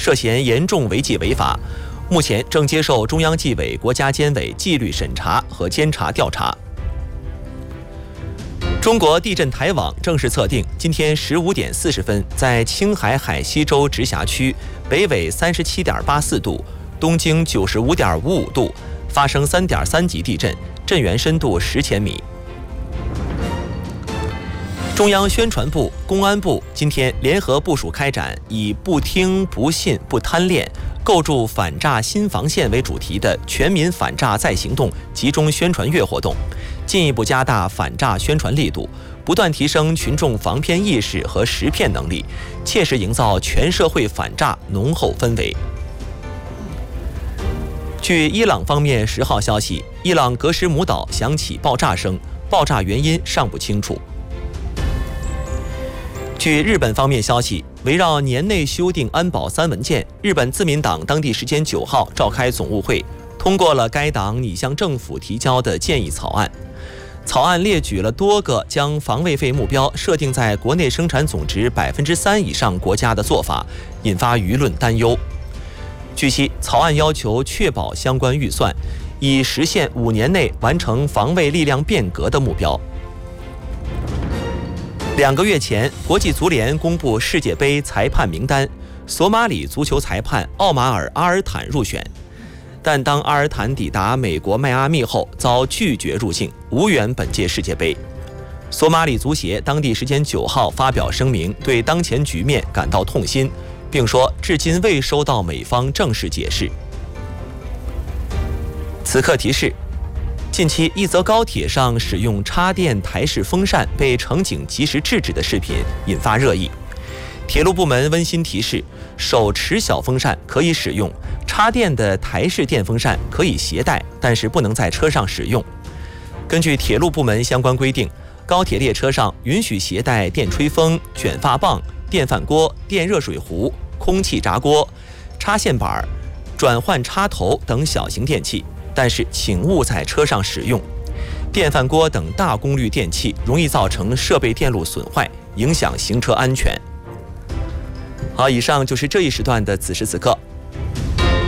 涉嫌严重违纪违法，目前正接受中央纪委国家监委纪律审查和监察调查。中国地震台网正式测定，今天15点40分，在青海海西州直辖区北纬37.84度、东经95.55度发生3.3级地震，震源深度10千米。中央宣传部、公安部今天联合部署开展以“不听、不信、不贪恋，构筑反诈新防线”为主题的全民反诈再行动集中宣传月活动，进一步加大反诈宣传力度，不断提升群众防骗意识和识骗能力，切实营造全社会反诈浓厚氛围。据伊朗方面10号消息，伊朗格什姆岛响起爆炸声，爆炸原因尚不清楚。据日本方面消息，围绕年内修订安保3文件，日本自民党当地时间9号召开总务会，通过了该党拟向政府提交的建议草案。草案列举了多个将防卫费目标设定在国内生产总值3%以上国家的做法，引发舆论担忧。据悉，草案要求确保相关预算，以实现5年内完成防卫力量变革的目标。2个月前，国际足联公布世界杯裁判名单，索马里足球裁判奥马尔·阿尔坦入选，但当阿尔坦抵达美国迈阿密后，遭拒绝入境，无缘本届世界杯。索马里足协当地时间9号发表声明，对当前局面感到痛心，并说至今未收到美方正式解释。此刻提示：近期一则高铁上使用插电台式风扇被乘警及时制止的视频引发热议。铁路部门温馨提示，手持小风扇可以使用，插电的台式电风扇可以携带，但是不能在车上使用。根据铁路部门相关规定，高铁列车上允许携带电吹风、卷发棒、电饭锅、电热水壶、空气炸锅、插线板、转换插头等小型电器，但是请勿在车上使用。电饭锅等大功率电器容易造成设备电路损坏，影响行车安全。好，以上就是这一时段的此时此刻。